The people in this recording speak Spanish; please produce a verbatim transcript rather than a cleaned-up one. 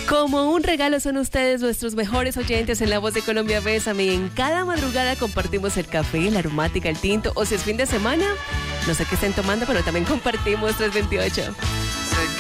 Como un regalo son ustedes nuestros mejores oyentes en La Voz de Colombia. Bésame. En cada madrugada compartimos el café, la aromática, el tinto, o si es fin de semana, no sé qué estén tomando, pero también compartimos tres veintiocho.